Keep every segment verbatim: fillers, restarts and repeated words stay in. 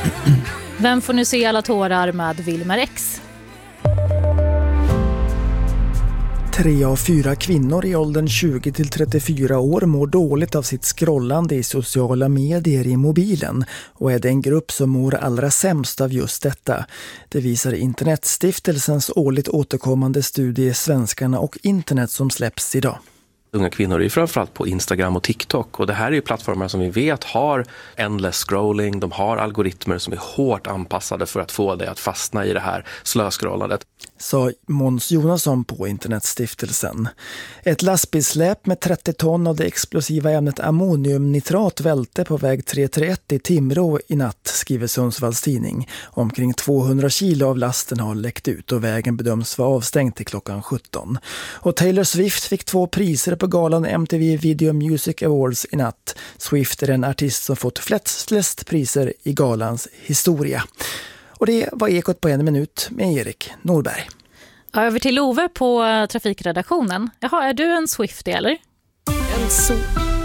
Vem får nu se alla tårar med Wilmer X? Tre av fyra kvinnor i åldern tjugo till trettiofyra år mår dåligt av sitt scrollande i sociala medier i mobilen och är den grupp som mår allra sämst av just detta. Det visar Internetstiftelsens årligt återkommande studie Svenskarna och internet som släpps idag. Unga kvinnor är framförallt på Instagram och TikTok, och det här är ju plattformar som vi vet har endless scrolling, de har algoritmer som är hårt anpassade för att få dig att fastna i det här slöscrollandet. Sa Måns Jonasson på Internetstiftelsen. Ett lastbilsläp med trettio ton av det explosiva ämnet ammoniumnitrat välte på väg tre tre ett i Timrå i natt, skriver Sundsvalls tidning. Omkring tvåhundra kilo av lasten har läckt ut och vägen bedöms vara avstängd till klockan sjutton. Och Taylor Swift fick två priser på galan M T V Video Music Awards i natt. Swift är den artist som fått flest, flest priser i galans historia. Och det var Ekot på en minut med Erik Norberg. Över till Ove på trafikredaktionen. Jaha, är du en Swiftie eller? En så...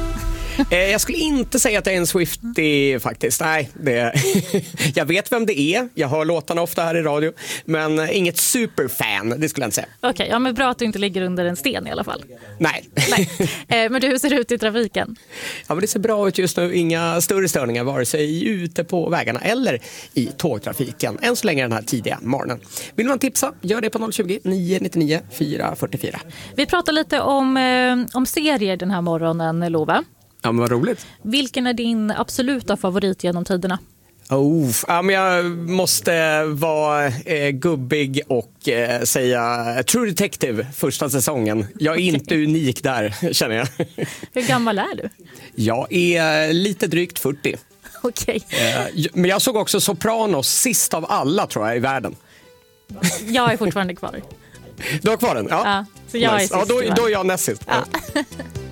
eh, jag skulle inte säga att jag är en Swiftie faktiskt. Nej, det... jag vet vem det är. Jag hör låtarna ofta här i radio. Men inget superfan, det skulle jag inte säga. Okej, okay, ja, men bra att du inte ligger under en sten i alla fall. Nej. Nej. Eh, men du, hur ser det ut i trafiken? Ja, men det ser bra ut just nu. Inga större störningar vare sig ute på vägarna eller i tågtrafiken. Än så länge den här tidiga morgonen. Vill man tipsa, gör det på noll tjugo, nio nio nio, fyra fyra fyra. Vi pratar lite om, eh, om serier den här morgonen, Lova. Ja, men vad roligt. Vilken är din absoluta favorit genom tiderna? Oh, ja, men jag måste vara eh, gubbig och eh, säga True Detective första säsongen. Jag är inte unik där, känner jag. Hur gammal är du? Jag är lite drygt fyrtio. Okej. Eh, men jag såg också Sopranos sist av alla, tror jag, i världen. Jag är fortfarande kvar. Du har kvar den? Ja, ja, så jag nice. är Ja, då, sist då är jag näst sist. Ja.